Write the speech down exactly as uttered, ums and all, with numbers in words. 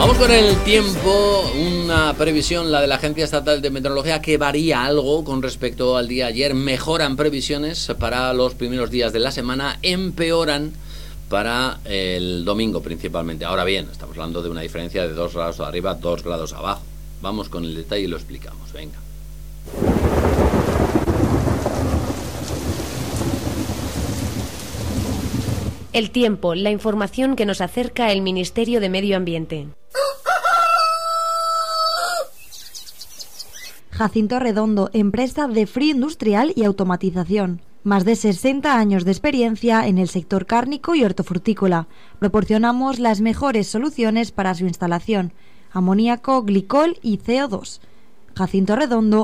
Vamos con el tiempo, una previsión, la de la Agencia Estatal de Meteorología, que varía algo con respecto al día de ayer. Mejoran previsiones para los primeros días de la semana, empeoran para el domingo principalmente. Ahora bien, estamos hablando de una diferencia de dos grados arriba, dos grados abajo. Vamos con el detalle y lo explicamos, venga. El tiempo, la información que nos acerca el Ministerio de Medio Ambiente. Jacinto Redondo, empresa de frío industrial y automatización. Más de sesenta años de experiencia en el sector cárnico y hortofrutícola. Proporcionamos las mejores soluciones para su instalación: amoníaco, glicol y C O dos. Jacinto Redondo,